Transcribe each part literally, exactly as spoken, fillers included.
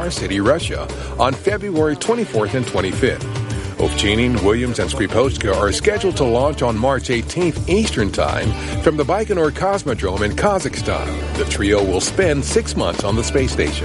City, Russia, on February twenty-fourth and twenty-fifth. Ovchinin, Williams, and Skripotska are scheduled to launch on March eighteenth Eastern Time from the Baikonur Cosmodrome in Kazakhstan. The trio will spend six months on the space station.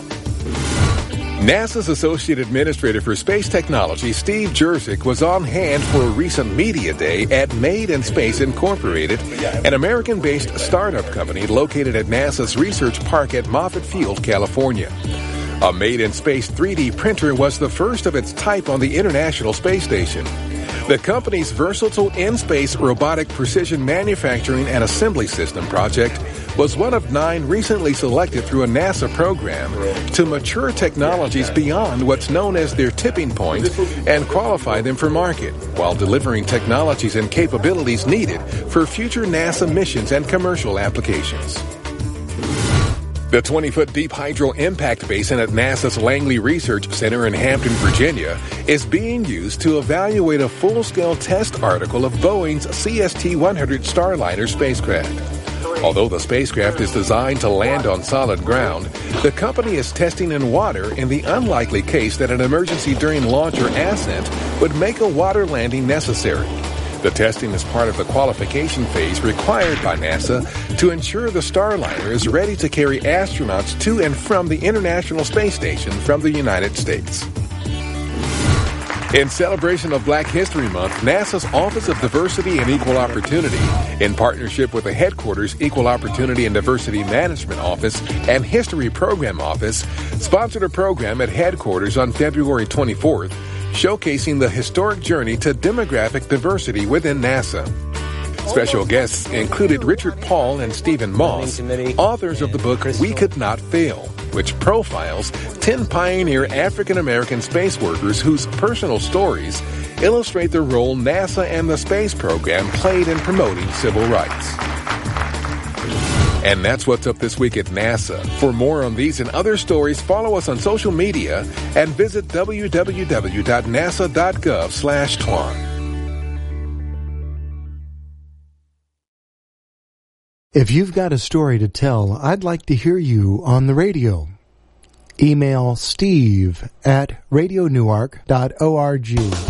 NASA's Associate Administrator for Space Technology, Steve Jurczyk, was on hand for a recent media day at Made in Space Incorporated, an American-based startup company located at NASA's research park at Moffett Field, California. A Made in Space three D printer was the first of its type on the International Space Station. The company's versatile in-space robotic precision manufacturing and assembly system project was one of nine recently selected through a NASA program to mature technologies beyond what's known as their tipping point and qualify them for market, while delivering technologies and capabilities needed for future NASA missions and commercial applications. The twenty-foot deep hydro impact basin at NASA's Langley Research Center in Hampton, Virginia, is being used to evaluate a full-scale test article of Boeing's C S T one hundred Starliner spacecraft. Although the spacecraft is designed to land on solid ground, the company is testing in water in the unlikely case that an emergency during launch or ascent would make a water landing necessary. The testing is part of the qualification phase required by NASA to ensure the Starliner is ready to carry astronauts to and from the International Space Station from the United States. In celebration of Black History Month, NASA's Office of Diversity and Equal Opportunity, in partnership with the Headquarters Equal Opportunity and Diversity Management Office and History Program Office, sponsored a program at Headquarters on February twenty-fourth, showcasing the historic journey to demographic diversity within NASA. Special guests included Richard Paul and Stephen Moss, authors of the book We Could Not Fail, which profiles ten pioneer African-American space workers whose personal stories illustrate the role NASA and the space program played in promoting civil rights. And that's what's up this week at NASA. For more on these and other stories, follow us on social media and visit w w w dot nasa dot gov slash twan. If you've got a story to tell, I'd like to hear you on the radio. Email steve at radio newark dot org.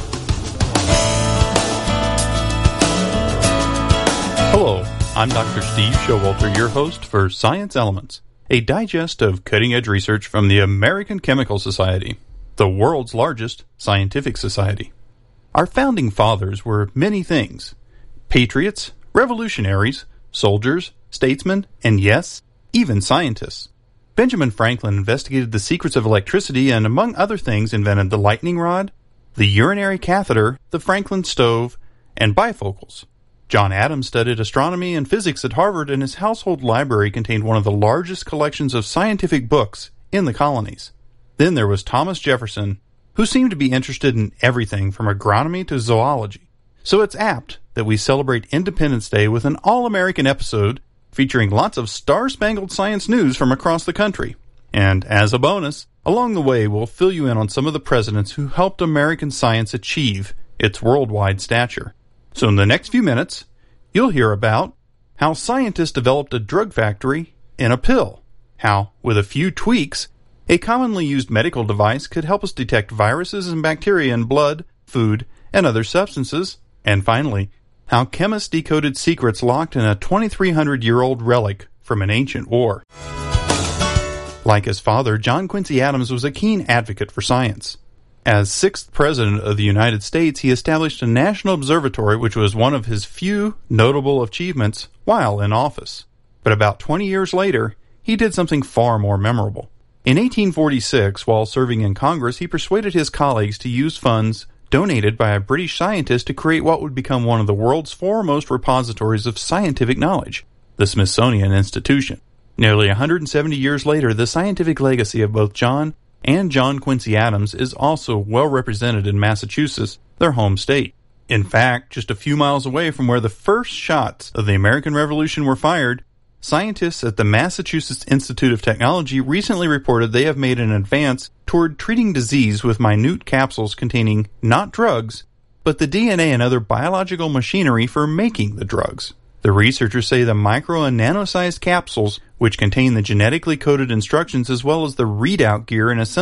Hello, I'm Doctor Steve Showalter, your host for Science Elements, a digest of cutting-edge research from the American Chemical Society, the world's largest scientific society. Our founding fathers were many things: patriots, revolutionaries, soldiers, statesmen, and yes, even scientists. Benjamin Franklin investigated the secrets of electricity and, among other things, invented the lightning rod, the urinary catheter, the Franklin stove, and bifocals. John Adams studied astronomy and physics at Harvard, and his household library contained one of the largest collections of scientific books in the colonies. Then there was Thomas Jefferson, who seemed to be interested in everything from agronomy to zoology. So it's apt that we celebrate Independence Day with an all-American episode featuring lots of star-spangled science news from across the country. And as a bonus, along the way we'll fill you in on some of the presidents who helped American science achieve its worldwide stature. So in the next few minutes, you'll hear about how scientists developed a drug factory in a pill, how, with a few tweaks, a commonly used medical device could help us detect viruses and bacteria in blood, food, and other substances, and finally, how chemists decoded secrets locked in a twenty-three hundred year old relic from an ancient war. Like his father, John Quincy Adams was a keen advocate for science. As sixth President of the United States, he established a national observatory, which was one of his few notable achievements while in office. But about twenty years later, he did something far more memorable. In eighteen forty-six, while serving in Congress, he persuaded his colleagues to use funds donated by a British scientist to create what would become one of the world's foremost repositories of scientific knowledge, the Smithsonian Institution. Nearly one hundred seventy years later, the scientific legacy of both John and John Quincy Adams is also well represented in Massachusetts, their home state. In fact, just a few miles away from where the first shots of the American Revolution were fired, scientists at the Massachusetts Institute of Technology recently reported they have made an advance toward treating disease with minute capsules containing not drugs, but the D N A and other biological machinery for making the drugs. The researchers say the micro and nano-sized capsules which contain the genetically coded instructions as well as the readout gear and assembly